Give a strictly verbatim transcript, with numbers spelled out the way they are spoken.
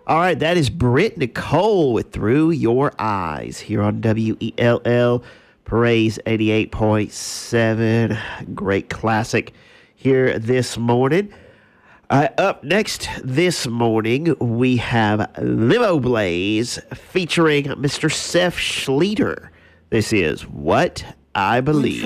All right, that is Britt Nicole with Through Your Eyes here on W E L L Praise eighty-eight point seven. Great classic here this morning. Uh, up next this morning, we have Limo Blaze featuring Mister Seth Schleter. This is What I Believe.